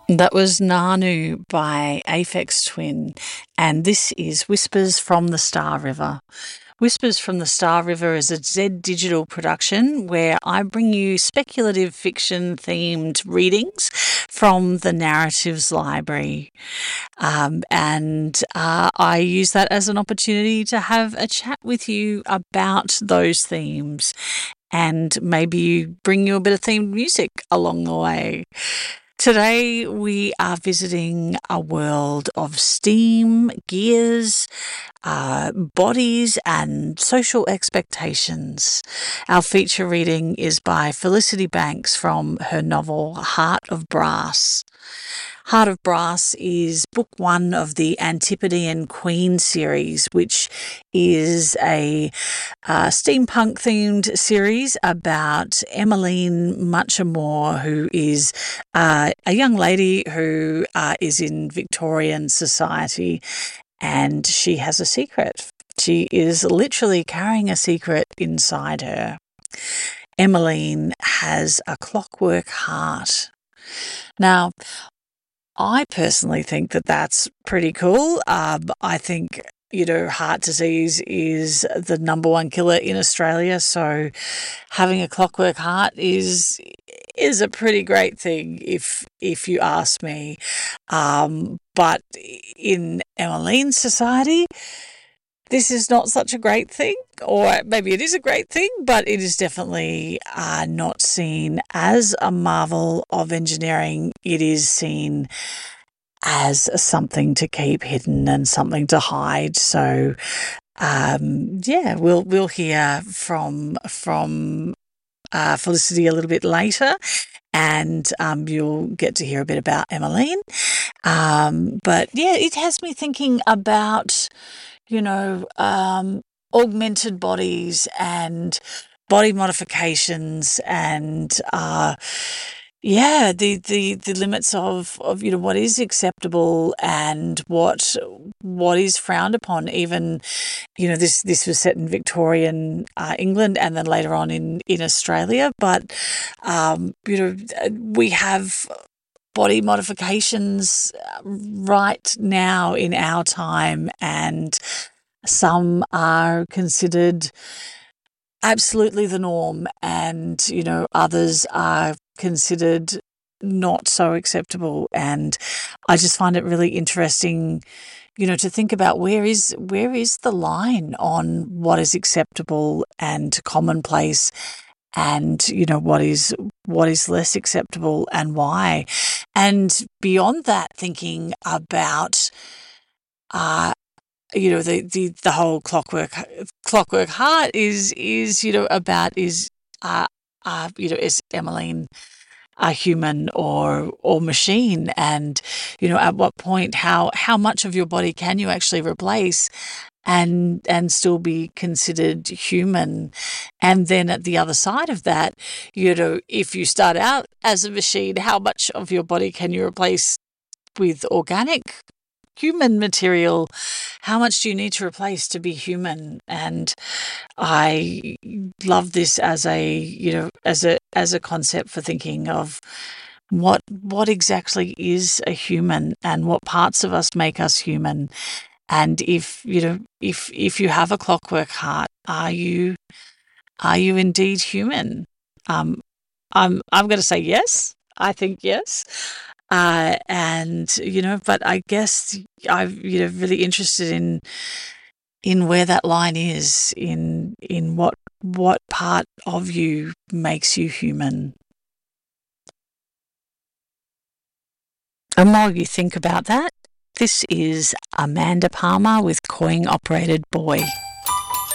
That was Nanu by Aphex Twin, and this is Whispers from the Star River. Whispers from the Star River is a Z Digital production where I bring you speculative fiction themed readings from the Narratives Library. I use that as an opportunity to have a chat with you about those themes and maybe bring you a bit of themed music along the way. Today we are visiting a world of steam, gears, bodies and social expectations. Our feature reading is by Felicity Banks from her novel Heart of Brass. Heart of Brass is book one of the Antipodean Queen series, which is a steampunk-themed series about Emmeline Muchamore, who is a young lady who is in Victorian society, and she has a secret. She is literally carrying a secret inside her. Emmeline has a clockwork heart. Now, I personally think that that's pretty cool. I think, heart disease is the number one killer in Australia. So having a clockwork heart is a pretty great thing if you ask me. But in Emmeline's society, this is not such a great thing, or maybe it is a great thing, but it is definitely not seen as a marvel of engineering. It is seen as something to keep hidden and something to hide. So, we'll hear from Felicity a little bit later, and you'll get to hear a bit about Emmeline. But yeah, it has me thinking about augmented bodies and body modifications and the limits of what is acceptable and what is frowned upon. Even this was set in Victorian England and then later on in Australia, but we have body modifications right now in our time, and some are considered absolutely the norm, and others are considered not so acceptable. And I just find it really interesting to think about where is the line on what is acceptable and commonplace, and what is less acceptable and why. And beyond that, thinking about the whole clockwork heart is Emmeline a human or machine? And at what point, how much of your body can you actually replace and still be considered human? And then at the other side of that, if you start out as a machine, how much of your body can you replace with organic human material? How much do you need to replace to be human? And I love this as a concept for thinking of what exactly is a human and what parts of us make us human. And if you have a clockwork heart, are you indeed human? I'm going to say yes. I think yes. But I guess I'm really interested in where that line is, in what part of you makes you human. And while you think about that, this is Amanda Palmer with Coin Operated Boy.